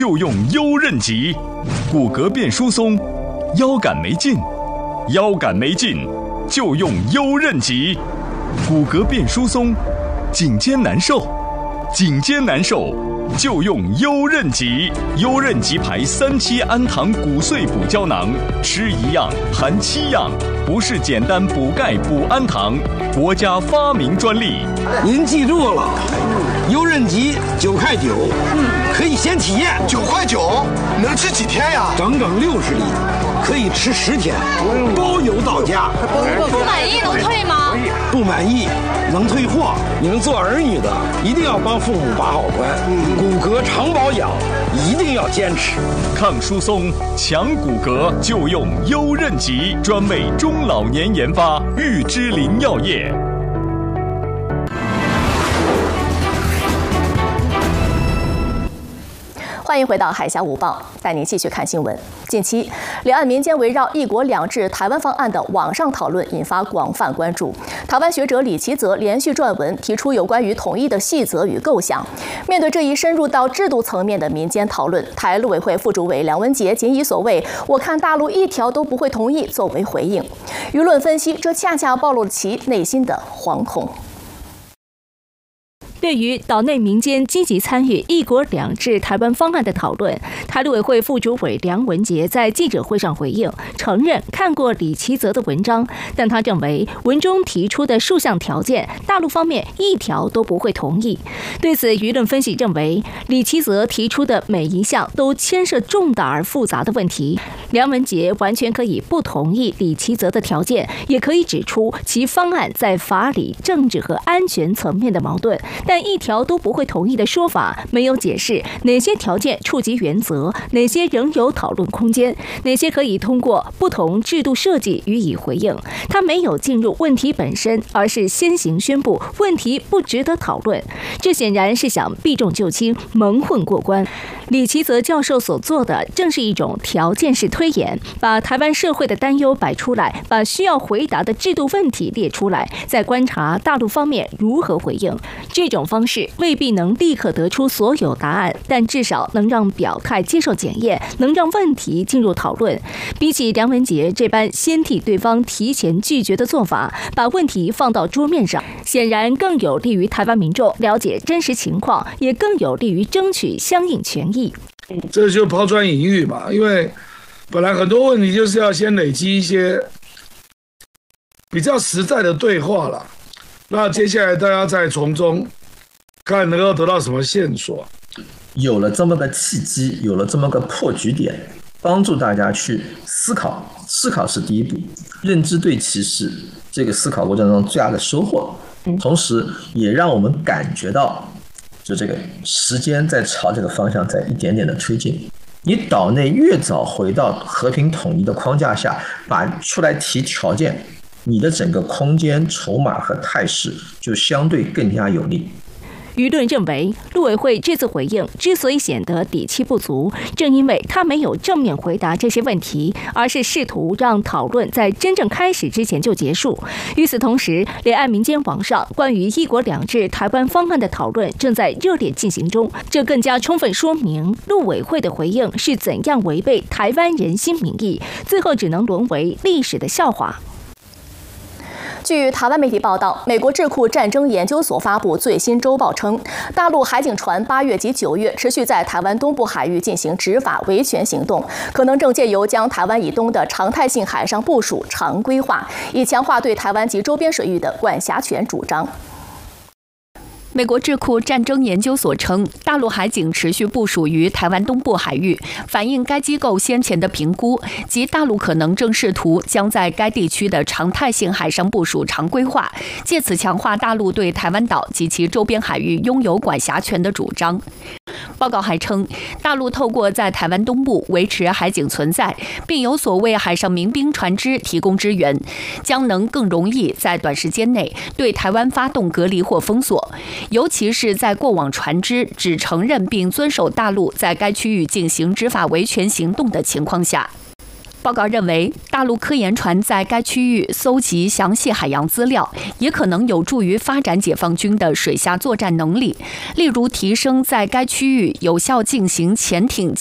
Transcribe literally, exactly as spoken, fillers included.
就用优韧极，骨骼变疏松，腰杆没劲，腰杆没劲就用优韧极，骨骼变疏松，颈肩难受，颈肩难受就用优韧极。优韧极牌三七氨糖骨碎补胶囊，吃一样含七样，不是简单补钙补氨糖，国家发明专利。 您记住了，优韧极九块九，可以先体验。 九块九能吃几天呀？ 整整六十粒，可以吃十天，包邮到家。 不满意能退吗？ 不满意能退货。你们做儿女的一定要帮父母把好关，骨骼常保养一定要坚持。 抗疏松、强骨骼就用优韧极，专为中老年研发，玉芝林药业。 欢迎回到海峡午报，带您继续看新闻。近期，两岸民间围绕“一国两制”台湾方案的网上讨论引发广泛关注。台湾学者李其泽连续撰文，提出有关于统一的细则与构想。面对这一深入到制度层面的民间讨论，台陆委会副主委梁文杰仅以所谓“我看大陆一条都不会同意”作为回应。舆论分析，这恰恰暴露了其内心的惶恐。 对于岛内民间积极参与“一国两制”台湾方案的讨论，台陆委会副主委梁文杰在记者会上回应，承认看过李其泽的文章，但他认为文中提出的数项条件，大陆方面一条都不会同意。对此，舆论分析认为，李其泽提出的每一项都牵涉重大而复杂的问题。梁文杰完全可以不同意李其泽的条件，也可以指出其方案在法理、政治和安全层面的矛盾。但一条都不会同意的说法，没有解释哪些条件触及原则，哪些仍有讨论空间，哪些可以通过不同制度设计予以回应。他没有进入问题本身，而是先行宣布问题不值得讨论。这显然是想避重就轻，蒙混过关。李其泽教授所做的，正是一种条件式推演，把台湾社会的担忧摆出来，把需要回答的制度问题列出来，再观察大陆方面如何回应。这种方式未必能立刻得出所有答案，但至少能让表态接受检验，能让问题进入讨论。比起梁文杰这般先替对方提前拒绝的做法，把问题放到桌面上，显然更有利于台湾民众了解真实情况，也更有利于争取相应权益。 这就抛砖引玉嘛，因为本来很多问题就是要先累积一些比较实在的对话了，那接下来大家再从中看能够得到什么线索。 有了这么个契机，有了这么个破局点，帮助大家去思考，思考是第一步，认知对其是这个思考过程中最大的收获，同时也让我们感觉到就这个时间在朝这个方向在一点点的推进。你岛内越早回到和平统一的框架下，把出来提条件，你的整个空间、筹码和态势就相对更加有利。 舆论认为，陆委会这次回应之所以显得底气不足，正因为他没有正面回答这些问题，而是试图让讨论在真正开始之前就结束。与此同时，两岸民间网上关于“一国两制”台湾方案的讨论正在热烈进行中，这更加充分说明陆委会的回应是怎样违背台湾人心民意，最后只能沦为历史的笑话。 据台湾媒体报道，美国智库战争研究所发布最新周报称，大陆海警船八月及九月持续在台湾东部海域进行执法维权行动，可能正借由将台湾以东的常态性海上部署常规化，以强化对台湾及周边水域的管辖权主张。 美国智库战争研究所称，大陆海警持续部署于台湾东部海域，反映该机构先前的评估，即大陆可能正试图将在该地区的常态性海上部署常规化，借此强化大陆对台湾岛及其周边海域拥有管辖权的主张。报告还称，大陆透过在台湾东部维持海警存在，并有所谓海上民兵船只提供支援，将能更容易在短时间内对台湾发动隔离或封锁。尤其是在过往船只只承认并遵守大陆在该区域进行执法维权行动的情况下。 报告认为，大陆科研船在该区域搜集详细海洋资料，也可能有助于发展解放军的水下作战能力，例如提升在该区域有效进行潜艇